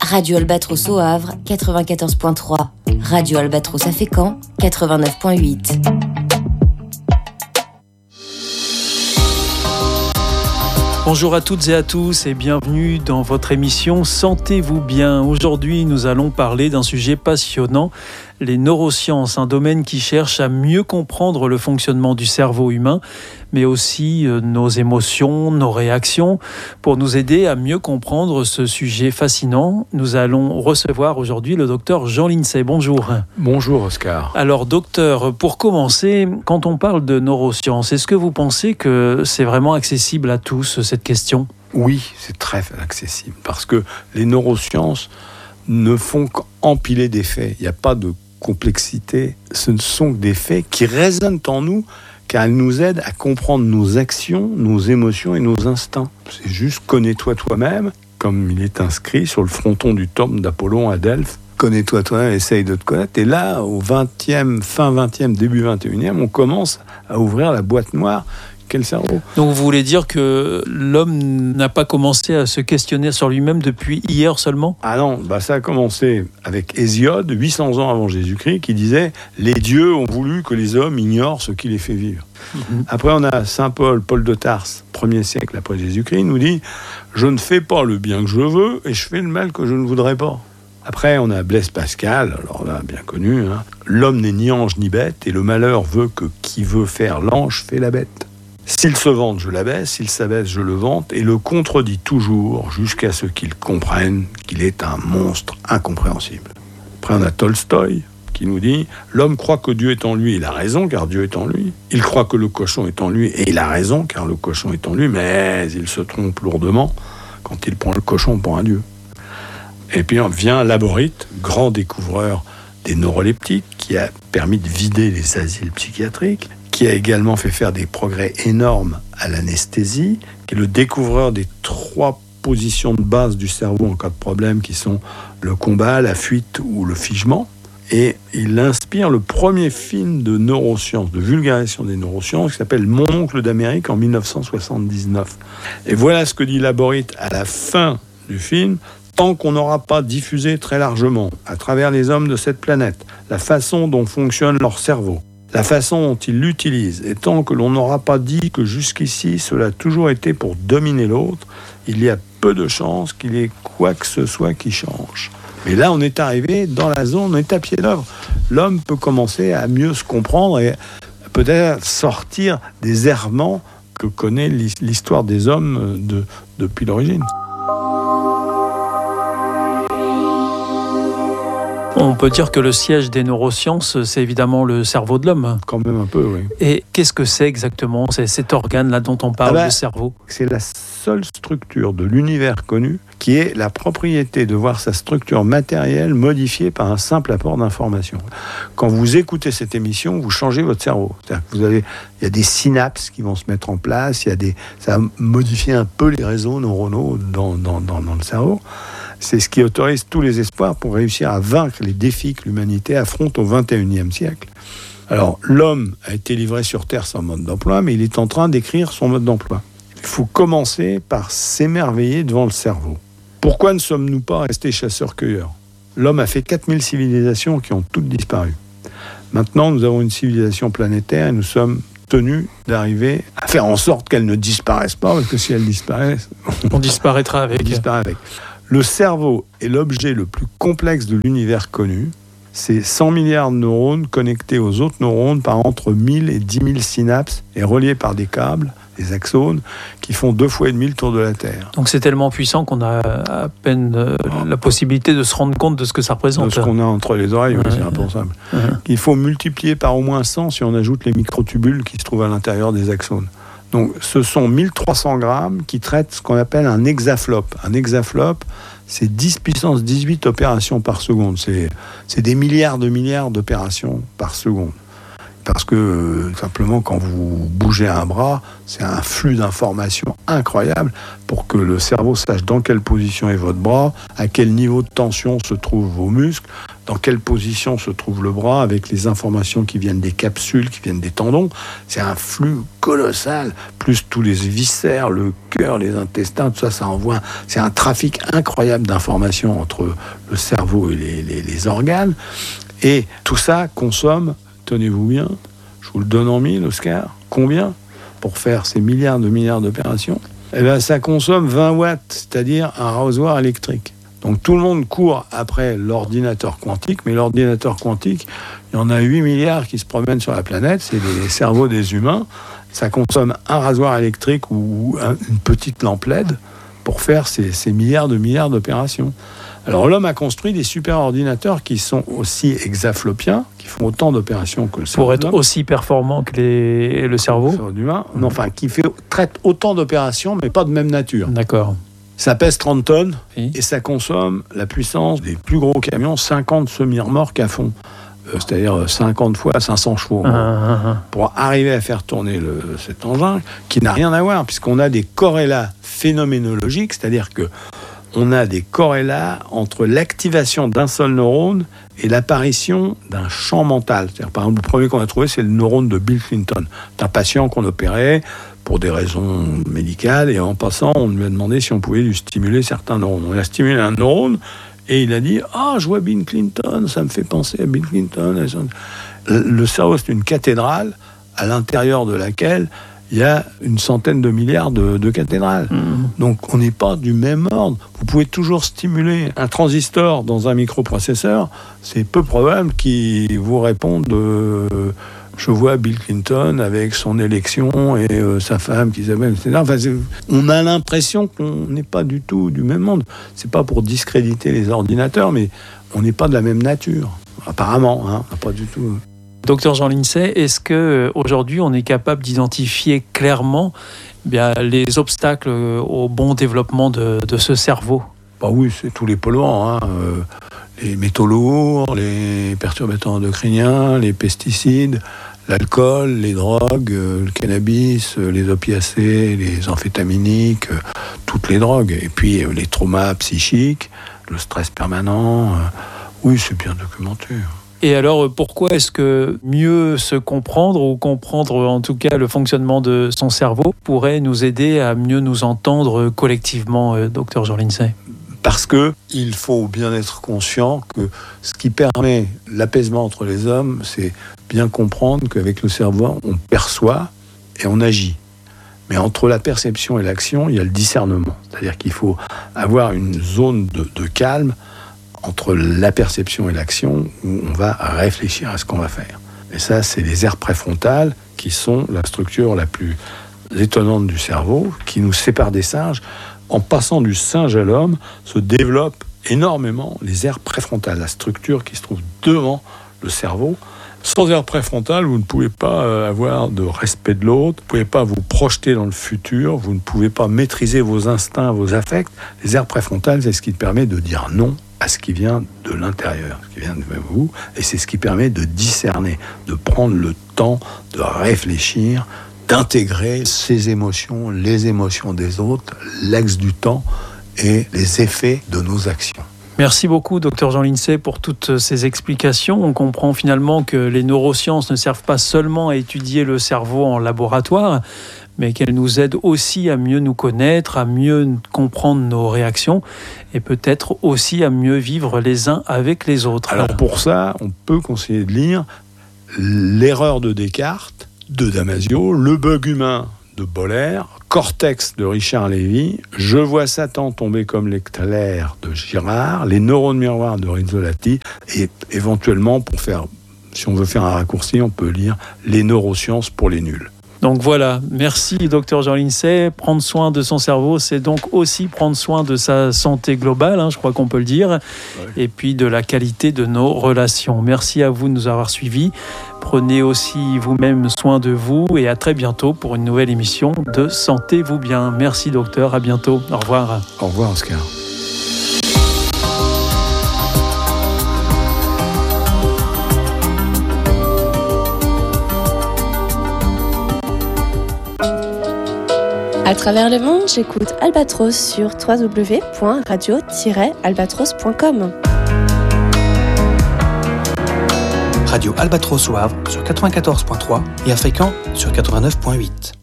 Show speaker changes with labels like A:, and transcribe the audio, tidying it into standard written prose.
A: Radio Albatros au Havre, 94.3. Radio Albatros à Fécamp, 89.8.
B: Bonjour à toutes et à tous et bienvenue dans votre émission Sentez-vous bien. Aujourd'hui, nous allons parler d'un sujet passionnant, les neurosciences, un domaine qui cherche à mieux comprendre le fonctionnement du cerveau humain, mais aussi nos émotions, nos réactions. Pour nous aider à mieux comprendre ce sujet fascinant, nous allons recevoir aujourd'hui le docteur Jean Lincey. Bonjour.
C: Bonjour Oscar.
B: Alors docteur, pour commencer, quand on parle de neurosciences, est-ce que vous pensez que c'est vraiment accessible à tous, cette question ?
C: Oui, c'est très accessible, parce que les neurosciences ne font qu'empiler des faits. Il n'y a pas de complexité, ce ne sont que des faits qui résonnent en nous, car elles nous aident à comprendre nos actions, nos émotions et nos instincts. C'est juste connais-toi toi-même, comme il est inscrit sur le fronton du temple d'Apollon à Delphes. Connais-toi toi-même, essaye de te connaître. Et là, au 20e, fin 20e, début 21e, on commence à ouvrir la boîte noire qu'est le cerveau.
B: Donc vous voulez dire que l'homme n'a pas commencé à se questionner sur lui-même depuis hier seulement ?
C: Ah non, ça a commencé avec Hésiode, 800 ans avant Jésus-Christ, qui disait « Les dieux ont voulu que les hommes ignorent ce qui les fait vivre ». Après, on a Saint Paul de Tarse, 1er siècle après Jésus-Christ, nous dit « Je ne fais pas le bien que je veux et je fais le mal que je ne voudrais pas ». Après, on a Blaise Pascal, alors là, bien connu, L'homme n'est ni ange ni bête et le malheur veut que qui veut faire l'ange fait la bête. S'il se vante, je l'abaisse, s'il s'abaisse, je le vante, et le contredit toujours jusqu'à ce qu'il comprenne qu'il est un monstre incompréhensible. Après, on a Tolstoï, qui nous dit « L'homme croit que Dieu est en lui, il a raison, car Dieu est en lui. Il croit que le cochon est en lui, et il a raison, car le cochon est en lui, mais il se trompe lourdement quand il prend le cochon pour un dieu. » Et puis, on vient Laborite, grand découvreur des neuroleptiques, qui a permis de vider les asiles psychiatriques, qui a également fait faire des progrès énormes à l'anesthésie, qui est le découvreur des 3 positions de base du cerveau en cas de problème, qui sont le combat, la fuite ou le figement. Et il inspire le premier film de neurosciences, de vulgarisation des neurosciences, qui s'appelle « Mon oncle d'Amérique » en 1979. Et voilà ce que dit Laborite à la fin du film. Tant qu'on n'aura pas diffusé très largement, à travers les hommes de cette planète, la façon dont fonctionne leur cerveau, la façon dont ils l'utilisent, et tant que l'on n'aura pas dit que jusqu'ici cela a toujours été pour dominer l'autre, il y a peu de chances qu'il y ait quoi que ce soit qui change. Mais là, on est arrivé dans la zone, on est à pied d'œuvre. L'homme peut commencer à mieux se comprendre et peut-être sortir des errements que connaît l'histoire des hommes depuis l'origine.
B: On peut dire que le siège des neurosciences, c'est évidemment le cerveau de l'homme.
C: Quand même un peu, oui.
B: Et qu'est-ce que c'est exactement, cet organe-là dont on parle, le cerveau ?
C: C'est la seule structure de l'univers connu qui est la propriété de voir sa structure matérielle modifiée par un simple apport d'information. Quand vous écoutez cette émission, vous changez votre cerveau. C'est-à-dire que il y a des synapses qui vont se mettre en place, ça va modifier un peu les réseaux neuronaux dans le cerveau. C'est ce qui autorise tous les espoirs pour réussir à vaincre les défis que l'humanité affronte au XXIe siècle. Alors, l'homme a été livré sur Terre sans mode d'emploi, mais il est en train d'écrire son mode d'emploi. Il faut commencer par s'émerveiller devant le cerveau. Pourquoi ne sommes-nous pas restés chasseurs-cueilleurs ? L'homme a fait 4000 civilisations qui ont toutes disparu. Maintenant, nous avons une civilisation planétaire et nous sommes tenus d'arriver à faire en sorte qu'elle ne disparaisse pas, parce que si elle disparaît,
B: on disparaîtra avec.
C: Le cerveau est l'objet le plus complexe de l'univers connu. C'est 100 milliards de neurones connectés aux autres neurones par entre 1000 et 10 000 synapses et reliés par des câbles, des axones, qui font 2 fois et demi le tour de la Terre.
B: Donc c'est tellement puissant qu'on a à peine la possibilité de se rendre compte de ce que ça représente.
C: De ce qu'on a entre les oreilles, oui, c'est impensable. Il faut multiplier par au moins 100 si on ajoute les microtubules qui se trouvent à l'intérieur des axones. Donc, ce sont 1300 grammes qui traitent ce qu'on appelle un hexaflope. Un hexaflope, c'est 10 puissance 18 opérations par seconde. C'est des milliards d'opérations par seconde. parce que simplement quand vous bougez un bras, c'est un flux d'informations incroyable pour que le cerveau sache dans quelle position est votre bras, à quel niveau de tension se trouvent vos muscles, dans quelle position se trouve le bras, avec les informations qui viennent des capsules, qui viennent des tendons. C'est un flux colossal, plus tous les viscères, le cœur, les intestins, tout ça, ça envoie. C'est un trafic incroyable d'informations entre le cerveau et les organes. Et tout ça consomme, tenez-vous bien, je vous le donne en mille, Oscar, combien pour faire ces milliards d'opérations? Eh bien, ça consomme 20 watts, c'est-à-dire un rasoir électrique. Donc tout le monde court après l'ordinateur quantique, mais l'ordinateur quantique, il y en a 8 milliards qui se promènent sur la planète, c'est les cerveaux des humains. Ça consomme un rasoir électrique ou une petite lampe LED pour faire ces milliards d'opérations. Alors l'homme a construit des super ordinateurs qui sont aussi hexaflopiens, qui font autant d'opérations que le cerveau.
B: Pour être aussi performant que le cerveau
C: humain, non, enfin, qui traite autant d'opérations, mais pas de même nature.
B: D'accord.
C: Ça pèse 30 tonnes
B: oui.
C: Et ça consomme la puissance des plus gros camions, 50 semi-remorques à fond. C'est-à-dire 50 fois 500 chevaux. Pour arriver à faire tourner cet engin, qui n'a rien à voir, puisqu'on a des corrélats phénoménologiques, c'est-à-dire que on a des corrélats entre l'activation d'un seul neurone et l'apparition d'un champ mental. C'est-à-dire, par exemple, le premier qu'on a trouvé, c'est le neurone de Bill Clinton. C'est un patient qu'on opérait pour des raisons médicales, et en passant, on lui a demandé si on pouvait lui stimuler certains neurones. On a stimulé un neurone, et il a dit « Ah, je vois Bill Clinton, ça me fait penser à Bill Clinton. » Le cerveau, c'est une cathédrale à l'intérieur de laquelle il y a une centaine de milliards de cathédrales. Donc, on n'est pas du même ordre. Vous pouvez toujours stimuler un transistor dans un microprocesseur. C'est peu probable qu'il vous réponde je vois Bill Clinton avec son élection et sa femme qui s'appelle, etc. Enfin, on a l'impression qu'on n'est pas du tout du même monde. C'est pas pour discréditer les ordinateurs, mais on n'est pas de la même nature. Apparemment, pas du tout.
B: Docteur Jean Lincey, est-ce qu'aujourd'hui on est capable d'identifier clairement les obstacles au bon développement de ce cerveau?
C: Bah oui, c'est tous les polluants, les métaux lourds, les perturbateurs endocriniens, les pesticides, l'alcool, les drogues, le cannabis, les opiacés, les amphétaminiques, toutes les drogues. Et puis les traumas psychiques, le stress permanent. Oui, c'est bien documenté.
B: Et alors, pourquoi est-ce que mieux se comprendre, ou comprendre en tout cas le fonctionnement de son cerveau, pourrait nous aider à mieux nous entendre collectivement, docteur Jean Lincey?
C: Parce qu'il faut bien être conscient que ce qui permet l'apaisement entre les hommes, c'est bien comprendre qu'avec le cerveau, on perçoit et on agit. Mais entre la perception et l'action, il y a le discernement. C'est-à-dire qu'il faut avoir une zone de calme entre la perception et l'action où on va réfléchir à ce qu'on va faire. Et ça, c'est les aires préfrontales qui sont la structure la plus étonnante du cerveau, qui nous sépare des singes. En passant du singe à l'homme, se développent énormément les aires préfrontales, la structure qui se trouve devant le cerveau. Sans aire préfrontale, vous ne pouvez pas avoir de respect de l'autre, vous ne pouvez pas vous projeter dans le futur, vous ne pouvez pas maîtriser vos instincts, vos affects. Les aires préfrontales, c'est ce qui permet de dire non à ce qui vient de l'intérieur, ce qui vient de vous, et c'est ce qui permet de discerner, de prendre le temps de réfléchir, d'intégrer ses émotions, les émotions des autres, l'axe du temps et les effets de nos actions.
B: Merci beaucoup, docteur Jean Lincey, pour toutes ces explications. On comprend finalement que les neurosciences ne servent pas seulement à étudier le cerveau en laboratoire, mais qu'elles nous aident aussi à mieux nous connaître, à mieux comprendre nos réactions et peut-être aussi à mieux vivre les uns avec les autres.
C: Alors pour ça, on peut conseiller de lire L'erreur de Descartes de Damasio, Le bug humain de Boller, Cortex de Richard Lévy, Je vois Satan tomber comme l'éclair de Girard, Les neurones miroirs de Rizzolatti, et éventuellement, si on veut faire un raccourci, on peut lire Les neurosciences pour les nuls.
B: Donc voilà, merci docteur Jean Lincey. Prendre soin de son cerveau, c'est donc aussi prendre soin de sa santé globale, je crois qu'on peut le dire, ouais. Et puis de la qualité de nos relations. Merci à vous de nous avoir suivis. Prenez aussi vous-même soin de vous et à très bientôt pour une nouvelle émission de Sentez-vous bien. Merci docteur, à bientôt. Au revoir.
C: Au revoir Oscar.
D: À travers le monde, j'écoute Albatros sur www.radio-albatros.com.
E: Radio Albatros au Havre sur 94.3 et à Fécamp sur 89.8.